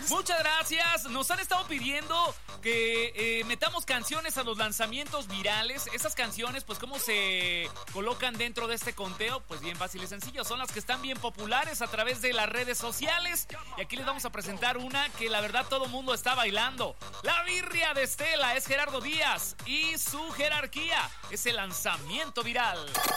Muchas gracias. Nos han estado pidiendo que metamos canciones a los lanzamientos virales. Esas canciones, pues, ¿cómo se colocan dentro de este conteo? Pues bien fácil y sencillo. Son las que están bien populares a través de las redes sociales. Y aquí les vamos a presentar una que la verdad todo mundo está bailando. La birria de Estela es Gerardo Díaz y su jerarquía es el lanzamiento viral.